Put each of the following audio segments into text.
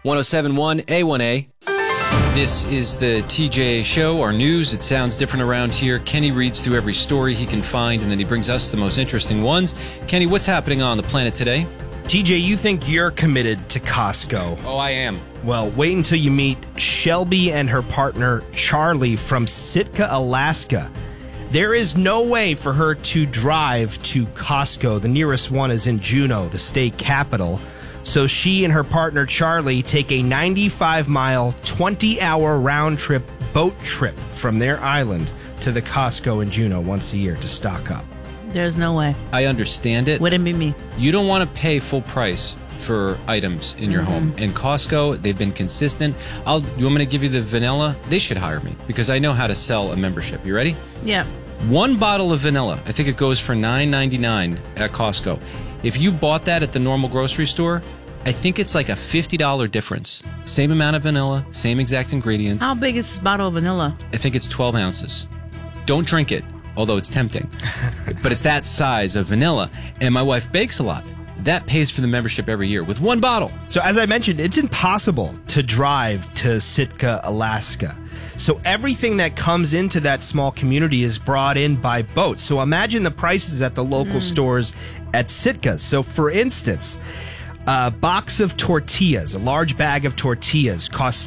1071 A1A. This is the TJ Show, our news. It sounds different around here. Kenny reads through every story he can find, and then he brings us the most interesting ones. Kenny, what's happening on the planet today? TJ, you think you're committed to Costco. Oh, I am. Well, wait until you meet Shelby and her partner, Charlie, from Sitka, Alaska. There is no way for her to drive to Costco. The nearest one is in Juneau, the state capital. So she and her partner, Charlie, take a 95-mile, 20-hour round-trip boat trip from their island to the Costco in Juneau once a year to stock up. There's no way. I understand it. Wouldn't be me. You don't want to pay full price for items in your home. And Costco, they've been consistent. You want me to give you the vanilla? They should hire me because I know how to sell a membership. You ready? Yeah. One bottle of vanilla, I think it goes for $9.99 at Costco. If you bought that at the normal grocery store, I think it's like a $50 difference. Same amount of vanilla, same exact ingredients. How big is this bottle of vanilla? I think it's 12 ounces. Don't drink it, although it's tempting. But it's that size of vanilla. And my wife bakes a lot. That pays for the membership every year with one bottle. So as I mentioned, it's impossible to drive to Sitka, Alaska. So everything that comes into that small community is brought in by boat. So imagine the prices at the local stores at Sitka. So for instance, a box of tortillas, a large bag of tortillas, costs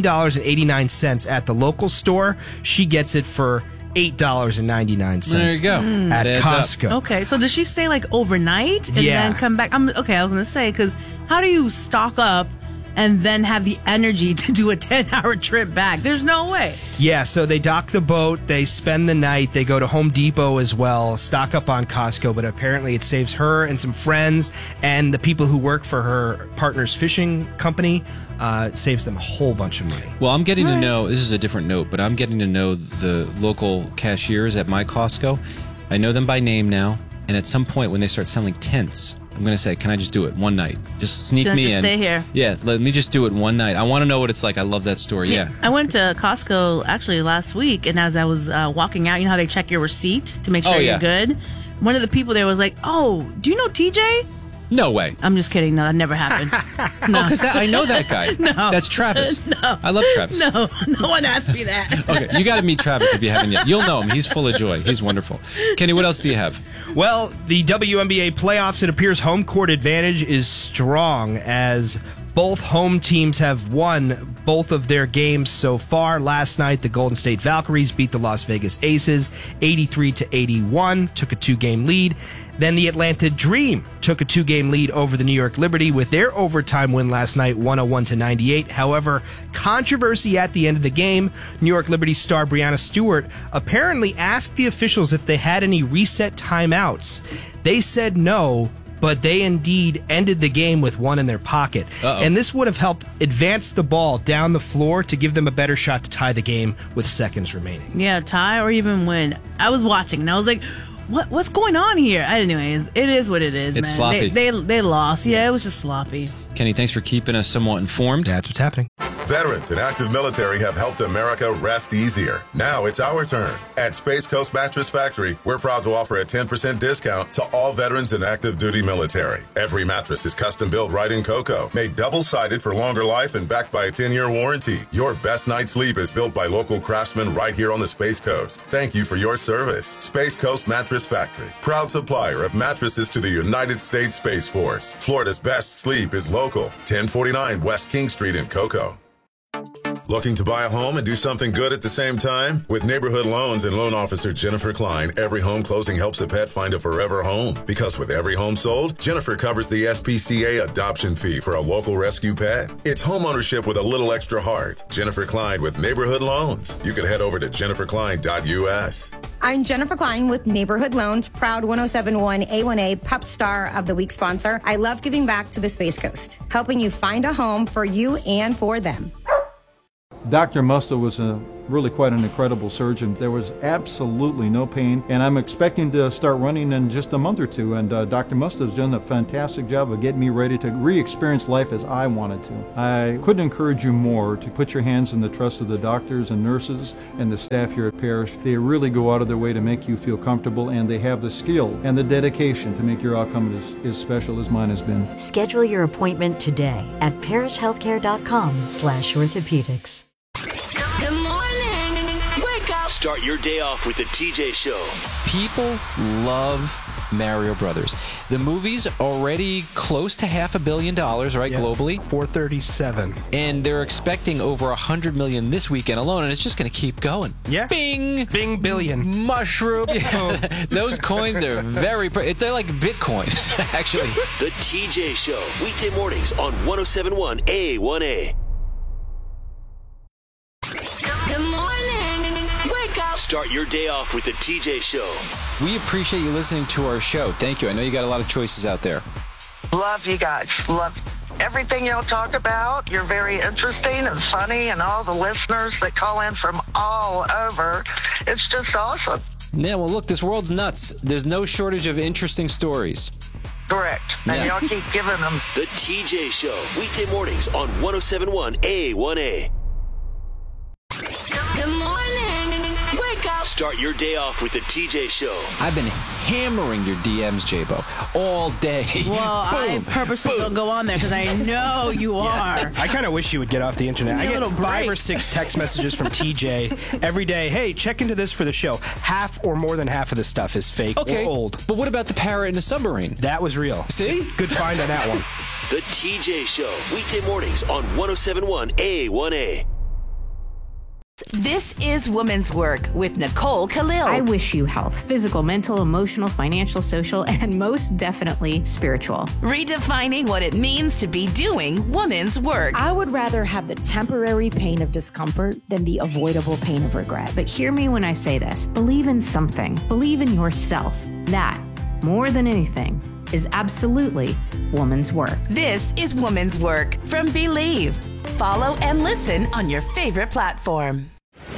$15.89 at the local store. She gets it for $8.99. There you go. At Costco. Okay, so does she stay like overnight and then come back? I was going to say, because how do you stock up and then have the energy to do a 10-hour trip back? There's no way. Yeah, so they dock the boat, they spend the night, they go to Home Depot as well, stock up on Costco, but apparently it saves her and some friends and the people who work for her partner's fishing company. It saves them a whole bunch of money. Well, I'm getting to know, this is a different note, but I'm getting to know the local cashiers at my Costco. I know them by name now, and at some point when they start selling tents, I'm going to say, can I just do it one night? Just sneak me in. Stay here. Yeah, let me just do it one night. I want to know what it's like. I love that store. Yeah. I went to Costco actually last week, and as I was walking out, you know how they check your receipt to make sure you're good? One of the people there was like, oh, do you know TJ? No way. I'm just kidding. No, that never happened. No. Oh, because I know that guy. No. That's Travis. No. I love Travis. No one asked me that. Okay, you got to meet Travis if you haven't yet. You'll know him. He's full of joy. He's wonderful. Kenny, what else do you have? Well, the WNBA playoffs, it appears home court advantage is strong as both home teams have won both of their games so far. Last night, the Golden State Valkyries beat the Las Vegas Aces 83-81, took a 2-game lead. Then the Atlanta Dream took a 2-game lead over the New York Liberty with their overtime win last night, 101-98. However, controversy at the end of the game. New York Liberty star Breanna Stewart apparently asked the officials if they had any reset timeouts. They said no, but they indeed ended the game with one in their pocket. And this would have helped advance the ball down the floor to give them a better shot to tie the game with seconds remaining. Yeah, tie or even win. I was watching and I was like, what's going on here? Anyways, it is what it is, it's man. Sloppy. They lost. Yeah, it was just sloppy. Kenny, thanks for keeping us somewhat informed. That's what's happening. Veterans and active military have helped America rest easier. Now it's our turn. At Space Coast Mattress Factory, we're proud to offer a 10% discount to all veterans and active duty military. Every mattress is custom built right in cocoa, made double-sided for longer life and backed by a 10-year warranty. Your best night's sleep is built by local craftsmen right here on the Space Coast. Thank you for your service. Space Coast Mattress Factory, proud supplier of mattresses to the United States Space Force. Florida's best sleep is local. 1049 West King Street in Cocoa. Looking to buy a home and do something good at the same time? With Neighborhood Loans and loan officer Jennifer Klein, every home closing helps a pet find a forever home. Because with every home sold, Jennifer covers the SPCA adoption fee for a local rescue pet. It's home ownership with a little extra heart. Jennifer Klein with Neighborhood Loans. You can head over to jenniferklein.us. I'm Jennifer Klein with Neighborhood Loans, proud 1071 A1A Pup Star of the Week sponsor. I love giving back to the Space Coast, helping you find a home for you and for them. Dr. Musto was a really quite an incredible surgeon. There was absolutely no pain, and I'm expecting to start running in just a month or two, and Dr. Musta has done a fantastic job of getting me ready to re-experience life as I wanted to. I couldn't encourage you more to put your hands in the trust of the doctors and nurses and the staff here at Parrish. They really go out of their way to make you feel comfortable, and they have the skill and the dedication to make your outcome as special as mine has been. Schedule your appointment today at parishhealthcare.com/orthopedics. Good morning. Wake up. Start your day off with the TJ Show. People love Mario Brothers. The movie's already close to $500 million, right, globally? 437. And they're expecting over 100 million this weekend alone, and it's just going to keep going. Yeah. Bing! Bing billion. Mushroom. Those coins are very... They're like Bitcoin, actually. The TJ Show. Weekday mornings on 107.1 A1A. Good morning. Wake up. Start your day off with the TJ Show. We appreciate you listening to our show. Thank you. I know you got a lot of choices out there. Love you guys. Love everything y'all talk about. You're very interesting and funny, and all the listeners that call in from all over. It's just awesome. Yeah, well, look, this world's nuts. There's no shortage of interesting stories. Correct. And y'all keep giving them. The TJ Show. Weekday mornings on 107.1 A1A. Good morning. Wake up. Start your day off with the TJ Show. I've been hammering your DMs, J-Bo, all day. Well, I purposely don't go on there because I know you are. I kind of wish you would get off the internet. I get 5 or 6 text messages from TJ every day. Hey, check into this for the show. Half or more than half of the stuff is fake or old. But what about the parrot in the submarine? That was real. See? Good find on that one. The TJ Show. Weekday mornings on 107.1 A1A. This is Woman's Work with Nicole Khalil. I wish you health, physical, mental, emotional, financial, social, and most definitely spiritual. Redefining what it means to be doing woman's work. I would rather have the temporary pain of discomfort than the avoidable pain of regret. But hear me when I say this. Believe in something. Believe in yourself. That, more than anything, is absolutely woman's work. This is Woman's Work from Believe. Follow and listen on your favorite platform.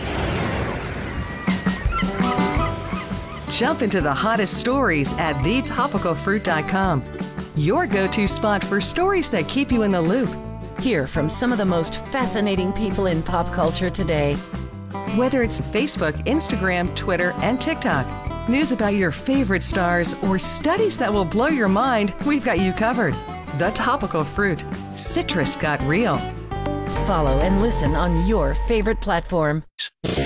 Jump into the hottest stories at thetopicalfruit.com. Your go-to spot for stories that keep you in the loop. Hear from some of the most fascinating people in pop culture today. Whether it's Facebook, Instagram, Twitter, and TikTok, news about your favorite stars, or studies that will blow your mind, we've got you covered. The Topical Fruit. Citrus got real. Follow and listen on your favorite platform.